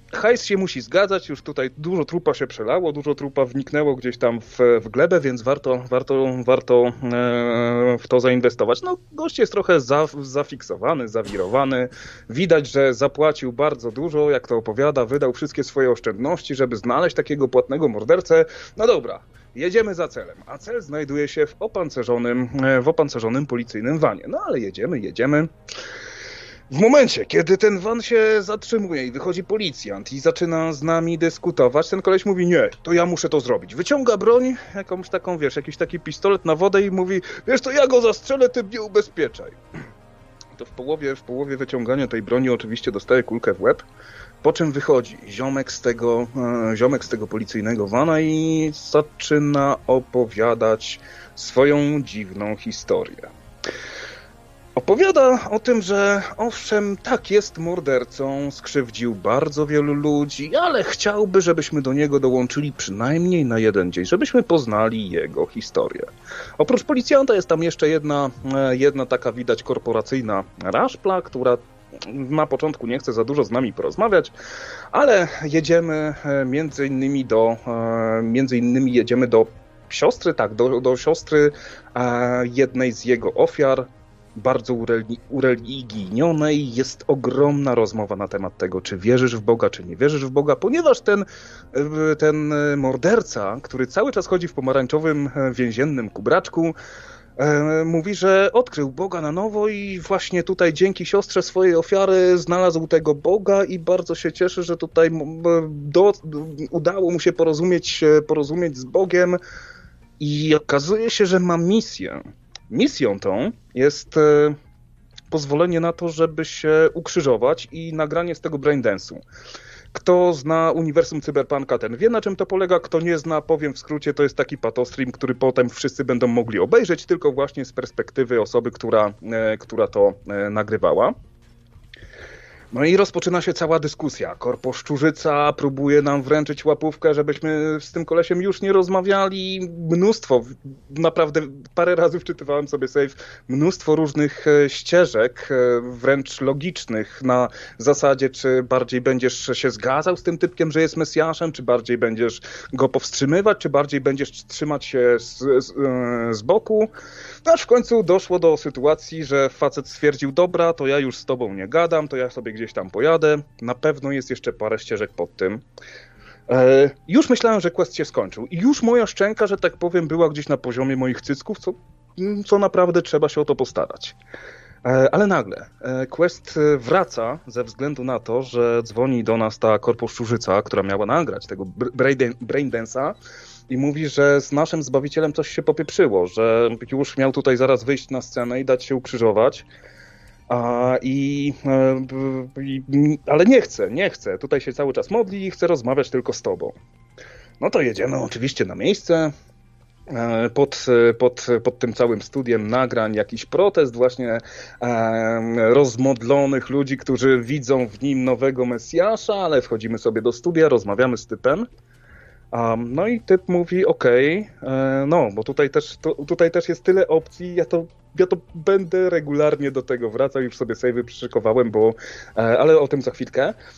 hajs się musi zgadzać, już tutaj dużo trupa się przelało, dużo trupa wniknęło gdzieś tam w glebę, więc warto w to zainwestować. No, gość jest trochę zafiksowany, zawirowany. Widać, że zapłacił bardzo dużo, jak to opowiada, wydał wszystkie swoje oszczędności, żeby znaleźć takiego płatnego mordercę. No dobra, jedziemy za celem, a cel znajduje się w opancerzonym policyjnym vanie. No ale jedziemy. W momencie, kiedy ten van się zatrzymuje i wychodzi policjant i zaczyna z nami dyskutować, ten koleś mówi, nie, to ja muszę to zrobić. Wyciąga broń, jakąś taką, jakiś taki pistolet na wodę i mówi, wiesz, to ja go zastrzelę, ty mnie ubezpieczaj. To w połowie wyciągania tej broni oczywiście dostaje kulkę w łeb, po czym wychodzi ziomek z tego policyjnego vana i zaczyna opowiadać swoją dziwną historię. Opowiada o tym, że owszem, tak, jest mordercą, skrzywdził bardzo wielu ludzi, ale chciałby, żebyśmy do niego dołączyli przynajmniej na jeden dzień, żebyśmy poznali jego historię. Oprócz policjanta jest tam jeszcze jedna taka widać korporacyjna raszpla, która na początku nie chce za dużo z nami porozmawiać, ale jedziemy między innymi jedziemy do siostry, do siostry jednej z jego ofiar, bardzo ureligijnionej. Jest ogromna rozmowa na temat tego, czy wierzysz w Boga, czy nie wierzysz w Boga, ponieważ ten morderca, który cały czas chodzi w pomarańczowym więziennym kubraczku, mówi, że odkrył Boga na nowo i właśnie tutaj dzięki siostrze swojej ofiary znalazł tego Boga i bardzo się cieszy, że tutaj udało mu się porozumieć z Bogiem i okazuje się, że ma misję. Misją tą jest pozwolenie na to, żeby się ukrzyżować i nagranie z tego braindance'u. Kto zna uniwersum Cyberpunka, ten wie, na czym to polega. Kto nie zna, powiem w skrócie, to jest taki patostream, który potem wszyscy będą mogli obejrzeć, tylko właśnie z perspektywy osoby, która to nagrywała. No i rozpoczyna się cała dyskusja. Korpo Szczurzyca próbuje nam wręczyć łapówkę, żebyśmy z tym kolesiem już nie rozmawiali. Mnóstwo, naprawdę parę razy wczytywałem sobie save, mnóstwo różnych ścieżek, wręcz logicznych, na zasadzie, czy bardziej będziesz się zgadzał z tym typkiem, że jest Mesjaszem, czy bardziej będziesz go powstrzymywać, czy bardziej będziesz trzymać się z boku. Aż w końcu doszło do sytuacji, że facet stwierdził, dobra, to ja już z tobą nie gadam, to ja sobie gdzieś tam pojadę. Na pewno jest jeszcze parę ścieżek pod tym. Już myślałem, że quest się skończył. I już moja szczęka, że tak powiem, była gdzieś na poziomie moich cycków, co naprawdę trzeba się o to postarać. Ale nagle quest wraca ze względu na to, że dzwoni do nas ta Korpo Szczurzyca, która miała nagrać tego braindance'a, i mówi, że z naszym Zbawicielem coś się popieprzyło, że już miał tutaj zaraz wyjść na scenę i dać się ukrzyżować, ale nie chce. Tutaj się cały czas modli i chce rozmawiać tylko z tobą. No to jedziemy oczywiście na miejsce. Pod tym całym studiem nagrań jakiś protest właśnie rozmodlonych ludzi, którzy widzą w nim nowego Mesjasza, ale wchodzimy sobie do studia, rozmawiamy z typem. No i typ mówi, okej, no, bo tutaj też jest tyle opcji, ja to będę regularnie do tego wracał, już sobie save'y przyszykowałem, ale o tym za chwilkę.